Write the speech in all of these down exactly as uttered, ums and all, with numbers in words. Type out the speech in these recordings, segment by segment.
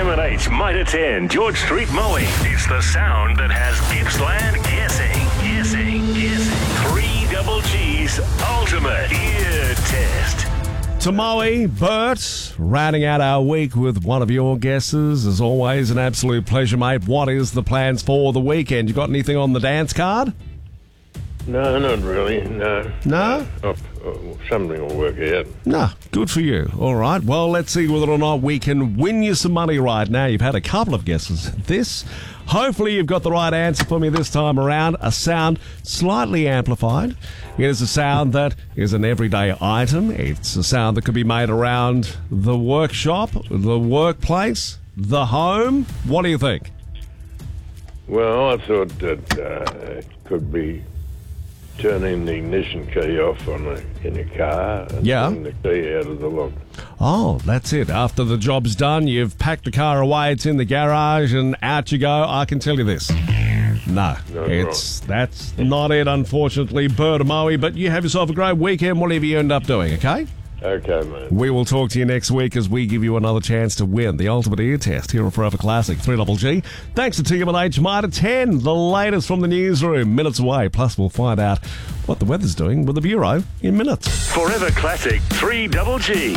M and H Mitre ten, George Street Mowing. It's the sound that has Gippsland guessing, guessing, guessing. Three Double G's Ultimate Ear Test. Tamoe, Bert, rounding out our week with one of your guesses. As always, an absolute pleasure, mate. What is the plans for the weekend? You got anything on the dance card? No, not really, no. No? Oh, oh, something will work out. No, good for you. All right, well, let's see whether or not we can win you some money right now. You've had a couple of guesses. This, hopefully you've got the right answer for me this time around. A sound slightly amplified. It is a sound that is an everyday item. It's a sound that could be made around the workshop, the workplace, the home. What do you think? Well, I thought that uh, it could be turning the ignition key off on a, in a car and Yeah. turning the key out of the lock. Oh, that's it. After the job's done, you've packed the car away, it's in the garage, and out you go. I can tell you this. No, No, it's that's not it, unfortunately, Bert Moe, but you have yourself a great weekend, whatever you end up doing, okay? Okay, mate. We will talk to you next week as we give you another chance to win the Ultimate Ear Test here on Forever Classic three Double G. Thanks to T M and H Mitre ten, the latest from the newsroom, minutes away. Plus, we'll find out what the weather's doing with the Bureau in minutes. Forever Classic three Double G.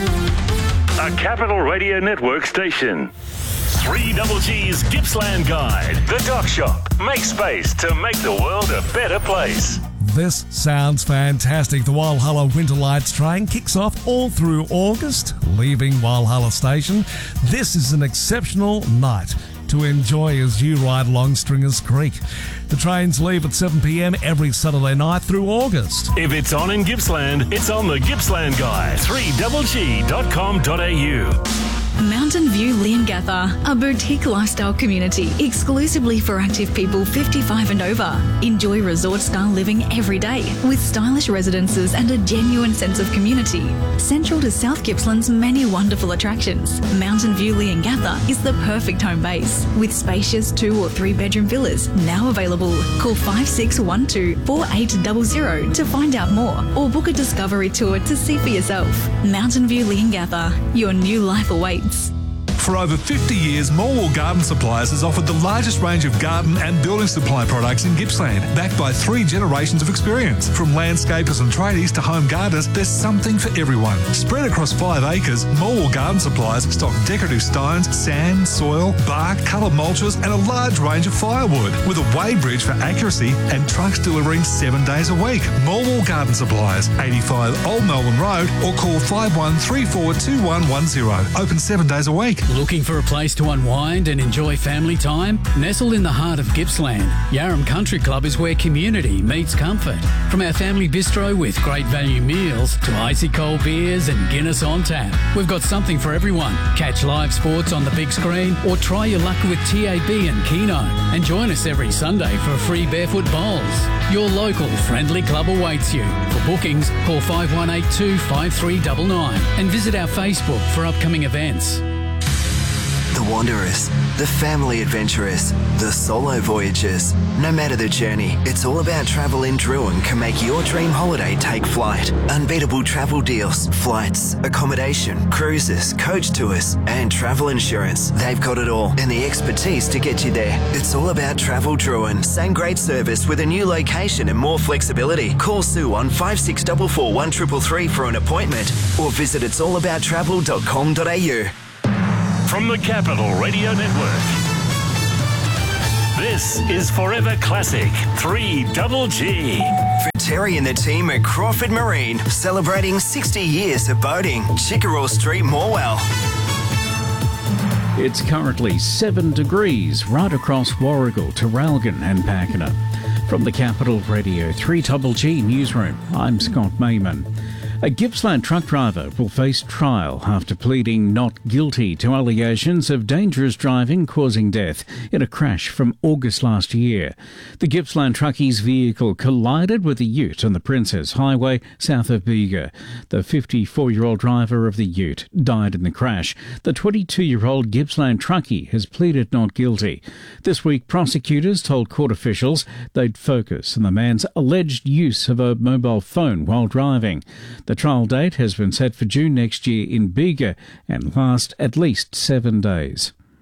A Capital Radio Network station. three Double G's Gippsland Guide. The Dock Shop. Make space to make the world a better place. This sounds fantastic. The Walhalla Winter Lights train kicks off all through August, leaving Walhalla Station. This is an exceptional night to enjoy as you ride along Stringers Creek. The trains leave at seven p.m. every Saturday night through August. If it's on in Gippsland, it's on the Gippsland Guide. three double g dot com dot a u. Mountain View Leongatha, a boutique lifestyle community exclusively for active people fifty-five and over. Enjoy resort-style living every day with stylish residences and a genuine sense of community. Central to South Gippsland's many wonderful attractions, Mountain View Leongatha is the perfect home base with spacious two or three bedroom villas now available. Call five six one two, four eight zero zero to find out more or book a discovery tour to see for yourself. Mountain View Leongatha, your new life awaits. For over fifty years, Morwell Garden Supplies has offered the largest range of garden and building supply products in Gippsland, backed by three generations of experience. From landscapers and tradies to home gardeners, there's something for everyone. Spread across five acres, Morwell Garden Supplies stock decorative stones, sand, soil, bark, coloured mulches and a large range of firewood, with a weighbridge for accuracy and trucks delivering seven days a week. Morwell Garden Supplies, eighty-five Old Melbourne Road, or call five one three four two one one zero. Open seven days a week. Looking for a place to unwind and enjoy family time? Nestled in the heart of Gippsland, Yarram Country Club is where community meets comfort. From our family bistro with great value meals to icy cold beers and Guinness on tap, we've got something for everyone. Catch live sports on the big screen or try your luck with T A B and Keno. And join us every Sunday for free barefoot bowls. Your local friendly club awaits you. For bookings, call five one eight two, five three nine nine and visit our Facebook for upcoming events. The wanderers, the family adventurers, the solo voyagers. No matter the journey, it's all about Travel in Druin can make your dream holiday take flight. Unbeatable travel deals, flights, accommodation, cruises, coach tours, and travel insurance. They've got it all and the expertise to get you there. It's all about Travel Druin. Same great service with a new location and more flexibility. Call Sue on five six four four, one three three three for an appointment or visit its all about travel dot com dot a u. From the Capital Radio Network, this is Forever Classic three Double G. For Terry and the team at Crawford Marine, celebrating sixty years of boating. Chickerell Street, Morwell. It's currently seven degrees right across Warragul, Traralgon and Pakenham. From the Capital Radio three Double G newsroom, I'm Scott Mayman. A Gippsland truck driver will face trial after pleading not guilty to allegations of dangerous driving causing death in a crash from August last year. The Gippsland truckie's vehicle collided with a ute on the Princess Highway south of Bega. The fifty-four-year-old driver of the ute died in the crash. The twenty-two-year-old Gippsland truckie has pleaded not guilty. This week, prosecutors told court officials they'd focus on the man's alleged use of a mobile phone while driving. The trial date has been set for June next year in Bega and last at least seven days.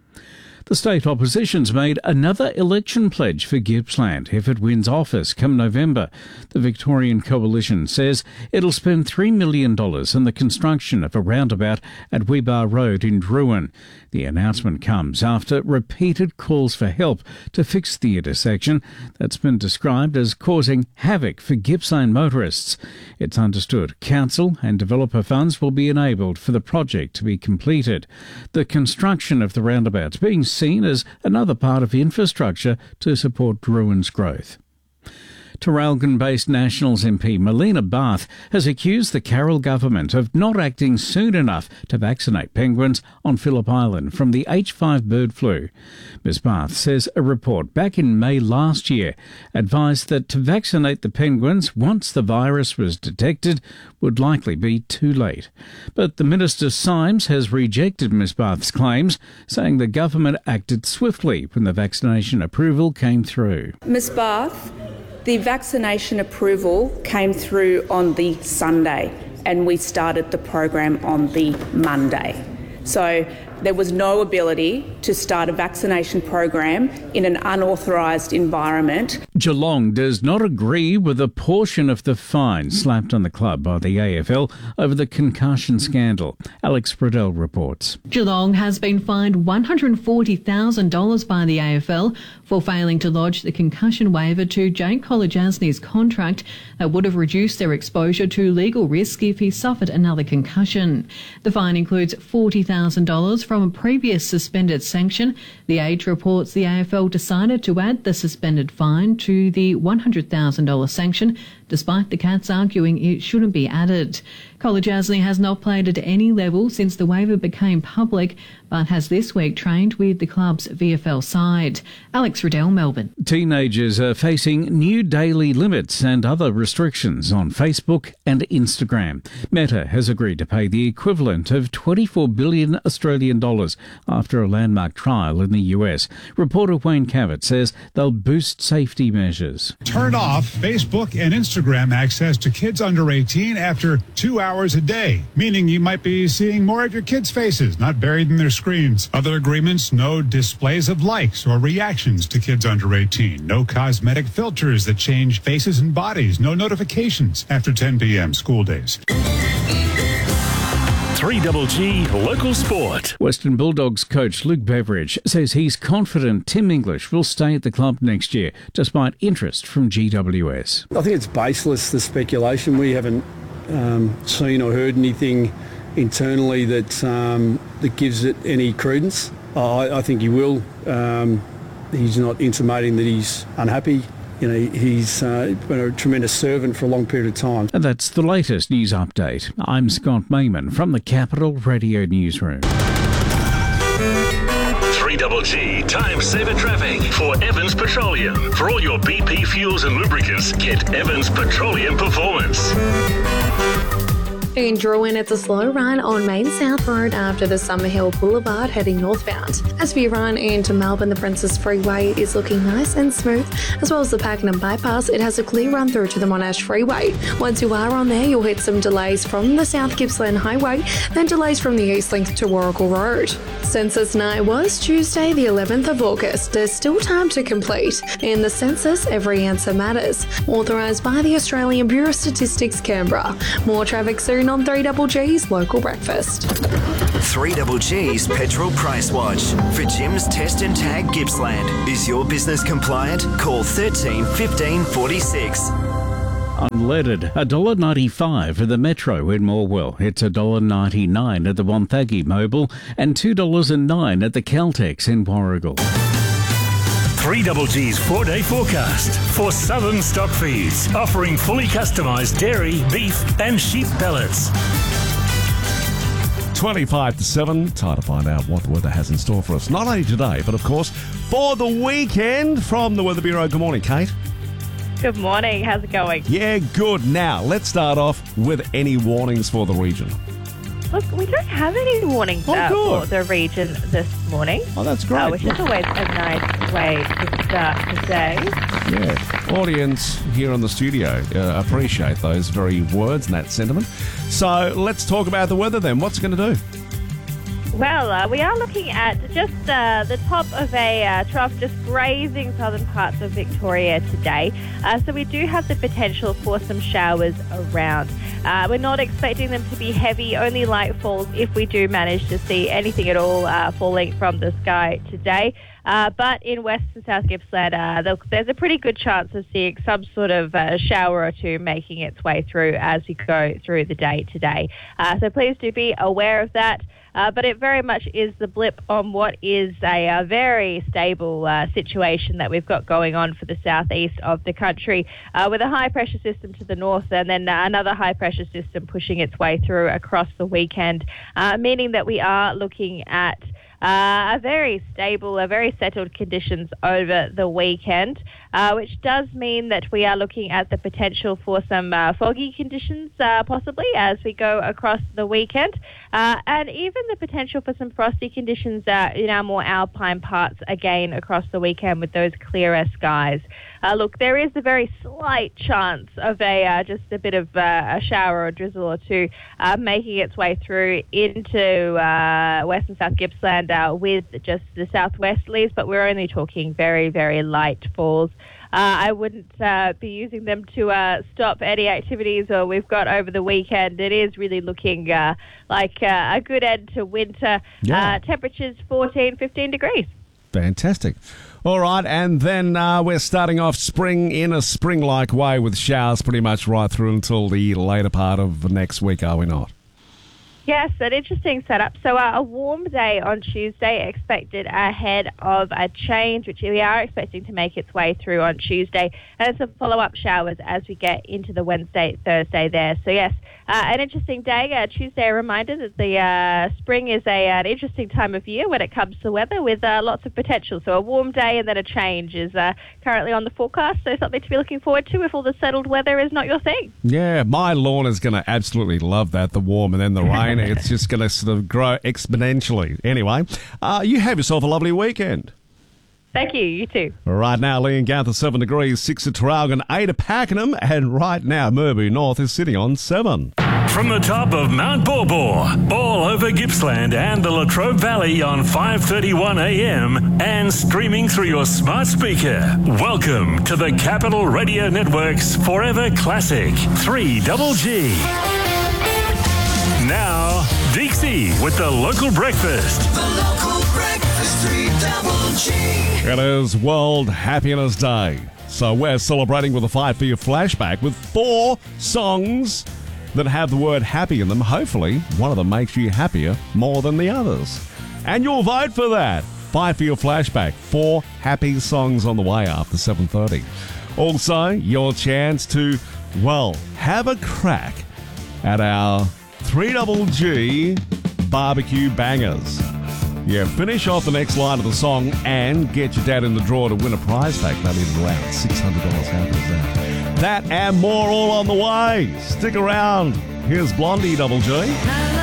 The state opposition's made another election pledge for Gippsland if it wins office come November. The Victorian Coalition says it'll spend three million dollars on the construction of a roundabout at Weebar Road in Drouin. The announcement comes after repeated calls for help to fix the intersection that's been described as causing havoc for Gippsland motorists. It's understood council and developer funds will be enabled for the project to be completed. The construction of the roundabout being seen as another part of infrastructure to support Drouin's growth. Traralgon-based Nationals M P Melina Barth has accused the Carroll government of not acting soon enough to vaccinate penguins on Phillip Island from the H five bird flu. Miz Barth says a report back in May last year advised that to vaccinate the penguins once the virus was detected would likely be too late. But the Minister Symes has rejected Miz Barth's claims, saying the government acted swiftly when the vaccination approval came through. Miz Barth, the vaccination approval came through on the Sunday and we started the program on the Monday. So there was no ability to start a vaccination program in an unauthorised environment. Geelong does not agree with a portion of the fine slapped on the club by the A F L over the concussion scandal. Alex Bradell reports. Geelong has been fined one hundred forty thousand dollars by the A F L for failing to lodge the concussion waiver to Jake Kolodjasny's contract that would have reduced their exposure to legal risk if he suffered another concussion. The fine includes forty thousand dollars from a previous suspended sanction. The Age reports the A F L decided to add the suspended fine to the one hundred thousand dollars sanction, despite the Cats arguing it shouldn't be added. Kolodjasny has not played at any level since the waiver became public, but has this week trained with the club's V F L side. Alex Riddell, Melbourne. Teenagers are facing new daily limits and other restrictions on Facebook and Instagram. Meta has agreed to pay the equivalent of twenty-four billion Australian dollars after a landmark trial in the U S. Reporter Wayne Cavett says they'll boost safety measures. Turn off Facebook and Instagram access to kids under eighteen after two hours a day, meaning you might be seeing more of your kids' faces, not buried in their screens. Other agreements: no displays of likes or reactions to kids under eighteen, no cosmetic filters that change faces and bodies, no notifications after ten p.m. school days. three G G Local Sport. Western Bulldogs coach Luke Beveridge says he's confident Tim English will stay at the club next year, despite interest from G W S. I think it's baseless, the speculation. We haven't um, seen or heard anything internally that um, that gives it any credence. I, I think he will. Um, he's not intimating that he's unhappy. You know, he's uh, been a tremendous servant for a long period of time. And that's the latest news update. I'm Scott Mayman from the Capital Radio Newsroom. three G G Time Saver Traffic for Evans Petroleum. For all your B P fuels and lubricants, get Evans Petroleum Performance. In Drouin, it's a slow run on Main South Road after the Summerhill Boulevard heading northbound. As for your run into Melbourne, the Princess Freeway is looking nice and smooth, as well as the Pakenham Bypass. It has a clear run through to the Monash Freeway. Once you are on there, you'll hit some delays from the South Gippsland Highway, then delays from the East Link to Warrigal Road. Census night was Tuesday, the eleventh of August. There's still time to complete. In the census, every answer matters. Authorised by the Australian Bureau of Statistics, Canberra. More traffic soon on three G G's Local Breakfast. three G G's Petrol Price Watch. For Jim's Test and Tag Gippsland. Is your business compliant? Call thirteen fifteen forty-six. Unleaded, one dollar ninety-five for the Metro in Morwell. It's one dollar ninety-nine at the Wonthaggi Mobile and two dollars nine at the Caltex in Warrigal. three G G's four-day forecast for Southern Stock Feeds, offering fully customised dairy, beef and sheep pellets. twenty-five to seven. Time to find out what the weather has in store for us. Not only today, but of course for the weekend. From the Weather Bureau, good morning, Kate. Good morning. How's it going? Yeah, good. Now, let's start off with any warnings for the region. Look, we don't have any warnings oh, uh, good. for the region this morning. Oh, that's great. Uh, which is always a nice way to start the day. Yeah. Audience here in the studio uh, appreciate those very words and that sentiment. So let's talk about the weather then. What's it going to do? Well, uh, we are looking at just uh, the top of a uh, trough just grazing southern parts of Victoria today. Uh, so we do have the potential for some showers around. Uh, we're not expecting them to be heavy, only light falls if we do manage to see anything at all uh, falling from the sky today. Uh, but in West and South Gippsland, uh, there's a pretty good chance of seeing some sort of uh, shower or two making its way through as we go through the day today. Uh, so please do be aware of that. Uh, but it very much is the blip on what is a, a very stable uh, situation that we've got going on for the southeast of the country, uh, with a high-pressure system to the north and then uh, another high-pressure system pushing its way through across the weekend, uh, meaning that we are looking at Uh, a very stable, a very settled conditions over the weekend, uh, which does mean that we are looking at the potential for some uh, foggy conditions uh, possibly as we go across the weekend, uh, and even the potential for some frosty conditions uh, in our more alpine parts again across the weekend with those clearer skies. Uh, look, there is a very slight chance of a uh, just a bit of uh, a shower or drizzle or two uh, making its way through into uh, West and South Gippsland uh, with just the southwesterlies, but we're only talking very, very light falls. Uh, I wouldn't uh, be using them to uh, stop any activities or we've got over the weekend. It is really looking uh, like uh, a good end to winter. Yeah. Uh, temperatures fourteen, fifteen degrees. Fantastic. All right, and then uh, we're starting off spring in a spring-like way with showers pretty much right through until the later part of next week, are we not? Yes, an interesting setup. So uh, a warm day on Tuesday expected ahead of a change, which we are expecting to make its way through on Tuesday, and some follow-up showers as we get into the Wednesday, Thursday there. So yes, uh, an interesting day. Uh, Tuesday, a reminder that the uh, spring is a, an interesting time of year when it comes to weather with uh, lots of potential. So a warm day and then a change is uh, currently on the forecast, so something to be looking forward to if all the settled weather is not your thing. Yeah, my lawn is going to absolutely love that, the warm and then the rain. It's just going to sort of grow exponentially. Anyway, uh, you have yourself a lovely weekend. Thank you. You too. Right now, Leongatha, seven degrees, six at Traralgon, eight at Pakenham, and right now, Murby North is sitting on seven. From the top of Mount Borbor, all over Gippsland and the Latrobe Valley on five thirty-one a m and streaming through your smart speaker. Welcome to the Capital Radio Network's Forever Classic, three Double G. Now, Dixie with the local breakfast. The local breakfast, three Double G. It is World Happiness Day. So we're celebrating with a fight for your flashback with four songs that have the word happy in them. Hopefully, one of them makes you happier more than the others. And you'll vote for that. Fight for your flashback. Four happy songs on the way after seven thirty. Also, your chance to, well, have a crack at our three Double G barbecue bangers. Yeah, finish off the next line of the song and get your dad in the draw to win a prize pack. Maybe around six hundred dollars. How good is that? That and more all on the way. Stick around. Here's Blondie Double G.